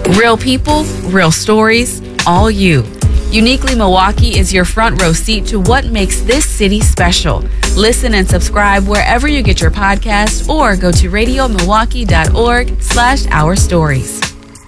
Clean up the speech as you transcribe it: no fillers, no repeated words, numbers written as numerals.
Real people, real stories, all you. Uniquely Milwaukee is your front row seat to what makes this city special. Listen and subscribe wherever you get your podcast or go to radiomilwaukee.org/ourstories.